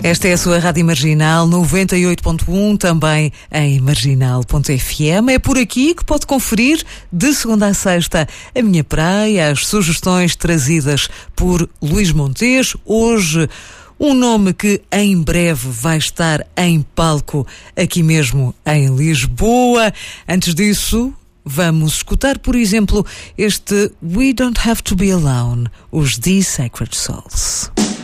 Esta é a sua Rádio Marginal 98.1, também em marginal.fm. É por aqui que pode conferir, de segunda a sexta, a minha praia, as sugestões trazidas por Luís Montes. Hoje, um nome que em breve vai estar em palco aqui mesmo em Lisboa. Antes disso, vamos escutar, por exemplo, este We Don't Have to Be Alone, os The Sacred Souls.